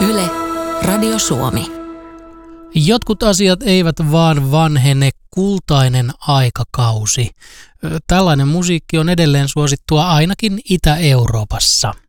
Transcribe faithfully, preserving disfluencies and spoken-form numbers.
Yle, Radio Suomi. Jotkut asiat eivät vaan vanhene, kultainen aikakausi. Tällainen musiikki on edelleen suosittua ainakin Itä-Euroopassa.